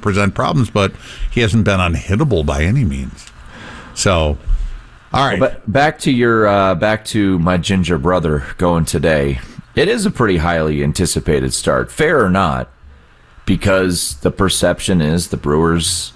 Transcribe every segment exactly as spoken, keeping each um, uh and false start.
present problems, but he hasn't been unhittable by any means. So, all right. Well, but back to your uh, back to my ginger brother going today. It is a pretty highly anticipated start, fair or not, because the perception is the Brewers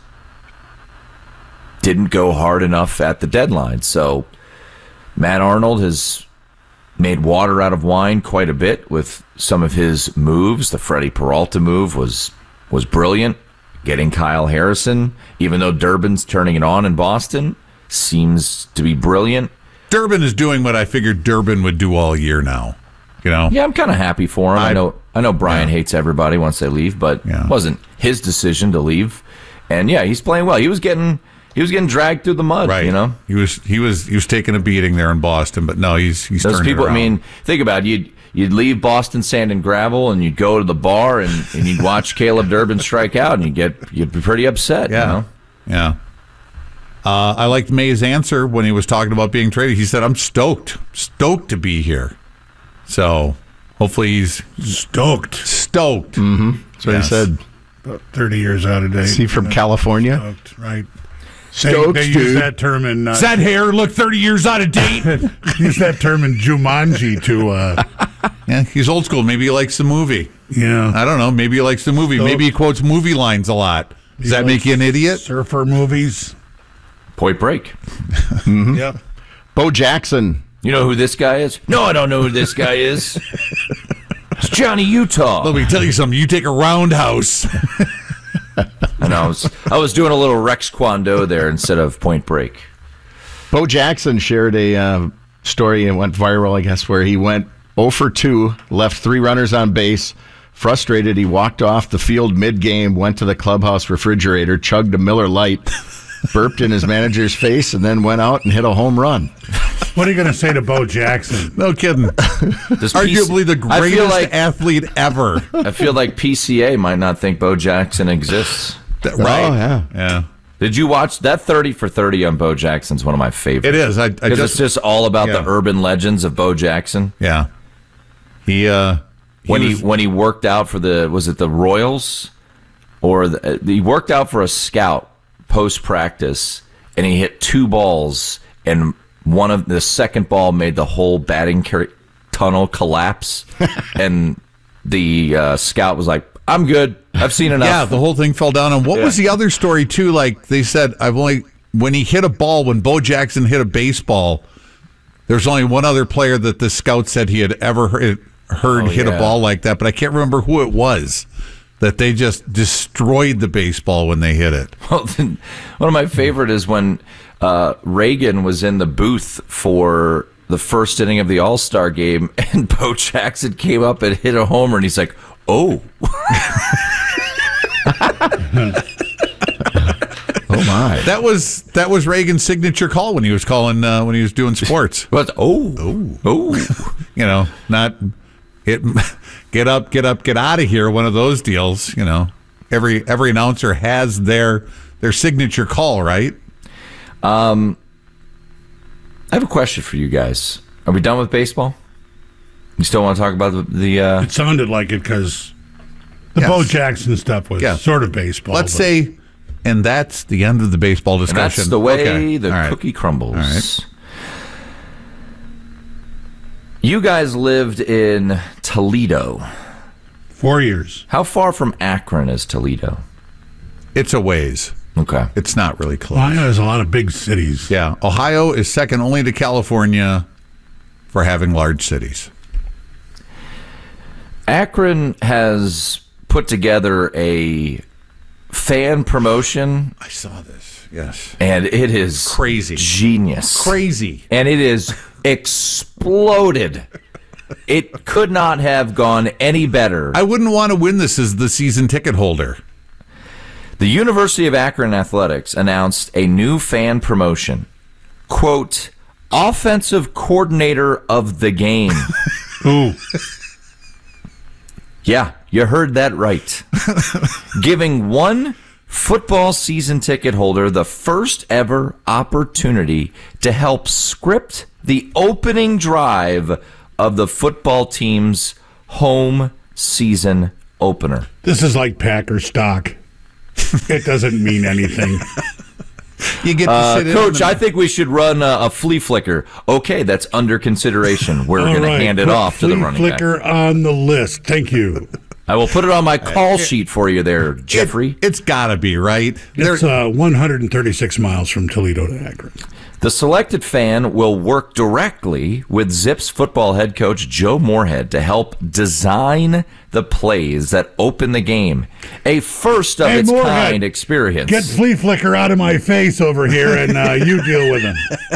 didn't go hard enough at the deadline. So Matt Arnold has made water out of wine quite a bit with some of his moves. The Freddie Peralta move was was brilliant. Getting Kyle Harrison, even though Durbin's turning it on in Boston, seems to be brilliant. Durbin is doing what I figured Durbin would do all year now. You know? Yeah, I'm kind of happy for him. I, I know I know Brian yeah. hates everybody once they leave, but yeah. it wasn't his decision to leave. And yeah, he's playing well. He was getting he was getting dragged through the mud, right. you know. He was he was he was taking a beating there in Boston, but no, he's he's Those turned people it around. I mean, think about it. You'd you'd leave Boston Sand and Gravel and you'd go to the bar and, and you'd watch Caleb Durbin strike out and you'd get you'd be pretty upset, yeah. you know. Yeah. Uh, I liked May's answer when he was talking about being traded. He said, I'm stoked. Stoked to be here. So hopefully he's stoked. Stoked. Mm-hmm. That's what yes. he said. About thirty years out of date. Is he from California? Stoked, right. Stoked, they, they use that term in... Uh, Does that hair look thirty years out of date? Use that term in Jumanji to... Uh, yeah, he's old school. Maybe he likes the movie. Yeah. I don't know. Maybe he likes the movie. Stoked. Maybe he quotes movie lines a lot. Does he that make you an idiot? Surfer movies. Point Break. mm-hmm. Yep. Bo Jackson. You know who this guy is? No, I don't know who this guy is. It's Johnny Utah. Let me tell you something. You take a roundhouse. I know. I was, I was doing a little Rex Kwon Do there instead of Point Break. Bo Jackson shared a uh, story and went viral, I guess, where he went oh for two, left three runners on base. Frustrated, he walked off the field mid-game, went to the clubhouse refrigerator, chugged a Miller Lite, burped in his manager's face, and then went out and hit a home run. What are you going to say to Bo Jackson? No kidding. This Arguably the greatest like, athlete ever. I feel like P C A might not think Bo Jackson exists. That, right? Oh, yeah. Yeah. Did you watch that thirty for thirty on Bo Jackson's one of my favorites. It is. I, I Because just, it's just all about yeah. the urban legends of Bo Jackson. Yeah. He, uh... He when was, he when he worked out for the was it the Royals or the, he worked out for a scout post practice and he hit two balls and one of the second ball made the whole batting car- tunnel collapse and the uh, scout was like, I'm good, I've seen enough. Yeah, the whole thing fell down. And what yeah. was the other story too? Like they said, I've only when he hit a ball when Bo Jackson hit a baseball, there's only one other player that the scout said he had ever heard. heard oh, hit yeah. a ball like that, but I can't remember who it was that they just destroyed the baseball when they hit it. Well, then, one of my favorite is when uh, Reagan was in the booth for the first inning of the All-Star game and Bo Jackson came up and hit a homer and he's like, oh. Oh my! That was that was Reagan's signature call when he was calling uh, when he was doing sports. But oh, oh, oh, you know, not it. Get up, get up, get out of here. One of those deals. You know, every every announcer has their their signature call, right? Um, I have a question for you guys. Are we done with baseball? You still want to talk about the? the uh... It sounded like it because the yes. Bo Jackson stuff was yeah. sort of baseball. Let's but. say. And that's the end of the baseball discussion. And that's the way okay. the right. cookie crumbles. All right. You guys lived in Toledo. Four years. How far from Akron is Toledo? It's a ways. Okay. It's not really close. Ohio has a lot of big cities. Yeah. Ohio is second only to California for having large cities. Akron has put together a fan promotion. I saw this, yes. And it is crazy. Genius. Crazy. And it is exploded. It could not have gone any better. I wouldn't want to win this as the season ticket holder. The University of Akron Athletics announced a new fan promotion. Quote, offensive coordinator of the game. Ooh. Yeah, you heard that right. Giving one football season ticket holder the first ever opportunity to help script the opening drive of the football team's home season opener. This is like Packer stock. It doesn't mean anything. You get to Uh, sit in Coach, the- I think we should run a, a flea flicker. Okay, that's under consideration. We're All going right, to hand it put off to the flea running back. flicker on the list. Thank you. I will put it on my call sheet for you there, Jeffrey. It, has got to be, right? It's There- uh, one hundred thirty-six miles from Toledo to Akron. The selected fan will work directly with Zips football head coach Joe Moorhead to help design the plays that open the game. A first of Hey, its Moorhead, kind experience. Get flea flicker out of my face over here, and uh, you deal with him.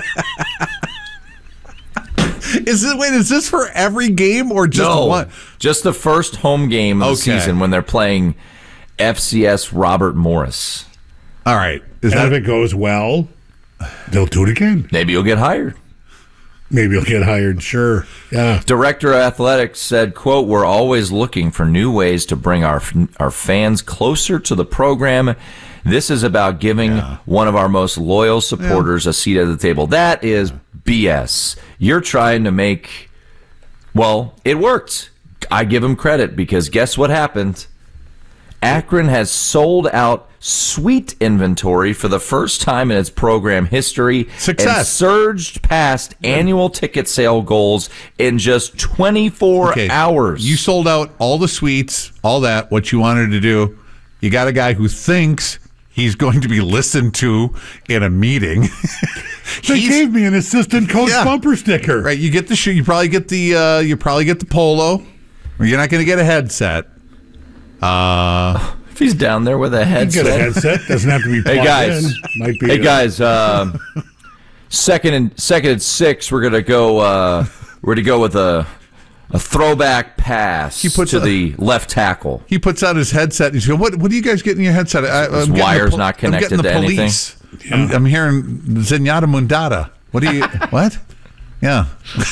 Is it, wait, is this for every game or just no, one? just the first home game of the Okay. season when they're playing F C S Robert Morris. All right. Is And that if it goes well, they'll do it again. Maybe you'll get hired. Maybe you'll get hired. Sure. Yeah. Director of Athletics said, quote, "We're always looking for new ways to bring our our fans closer to the program. This is about giving one of our most loyal supporters a seat at the table." That is B S. You're trying to make, well, it worked. I give him credit because guess what happened? Akron has sold out suite inventory for the first time in its program history. Success. And surged past annual ticket sale goals in just twenty-four Okay, hours. You sold out all the suites, all that, what you wanted to do. You got a guy who thinks he's going to be listened to in a meeting. They He's- gave me an assistant coach Yeah. bumper sticker. Right, you get the shoe. You probably get the. Uh, you probably get the polo. Or you're not going to get a headset. Uh, if he's down there with a You headset. get a headset. Doesn't have to be plugged Hey guys, in. Might be hey a- guys. Um, second and second and six. We're gonna go. Uh, we're gonna go with a a throwback pass He puts to a- the left tackle. he puts out his headset. And he's going, "What? What do you guys get in your headset? I, His I'm getting wire's the, not I'm getting connected the to anything." police. I'm, I'm hearing Zenyatta Mundata. What do you? What? Yeah.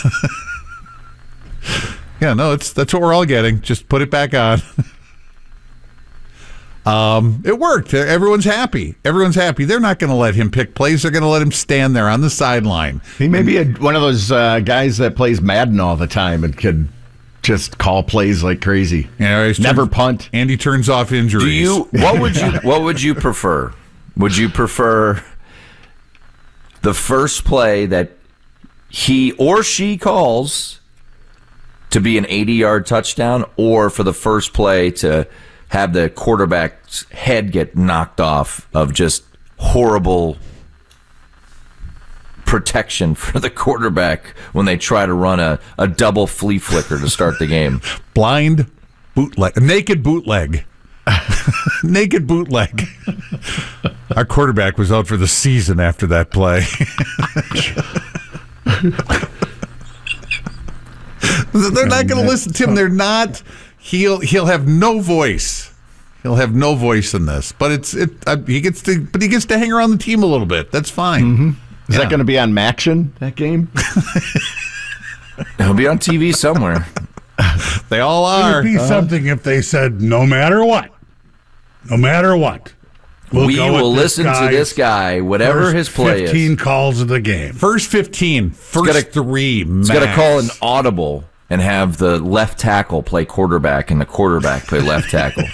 Yeah. No, it's that's what we're all getting. Just put it back on. Um, it worked. Everyone's happy. Everyone's happy. They're not going to let him pick plays. They're going to let him stand there on the sideline. He may be a, one of those uh, guys that plays Madden all the time and could just call plays like crazy. You know, he's Never turns- punt. And he turns off injuries. Do you? What would you? What would you prefer? Would you prefer the first play that he or she calls to be an eighty-yard touchdown, or for the first play to have the quarterback's head get knocked off of just horrible protection for the quarterback when they try to run a, a double flea flicker to start the game? Blind bootleg, naked bootleg, naked bootleg. Our quarterback was out for the season after that play. They're not going to listen to him. They're not. He'll he'll have no voice. He'll have no voice in this. But it's it. Uh, he gets to, but he gets to hang around the team a little bit. That's fine. Mm-hmm. Is Yeah. that going to be on Maction, that game? He'll be on T V somewhere. They all It are. would be something if they said, no matter what, no matter what, we'll we go with will this listen to guy's this guy, whatever first his play fifteen is. calls of the game. First fifteen, first gotta- three. He's got to call an audible and have the left tackle play quarterback and the quarterback play left tackle.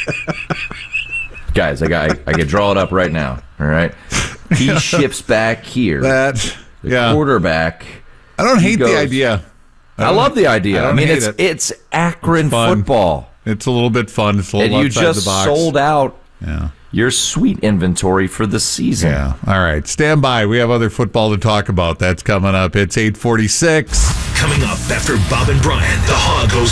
Guys, I got I, I can draw it up right now. All right, he ships back here. that. the Yeah, quarterback. I don't he hate goes- the idea. I love the idea. I I, don't mean, hate it's it. it's Akron It's fun. football, It's a little bit fun. It's a and little you outside just the box. sold out Yeah. your suite inventory for the season. Yeah. All right. Stand by. We have other football to talk about. That's coming up. It's eight forty-six. Coming up after Bob and Brian, the Hog goes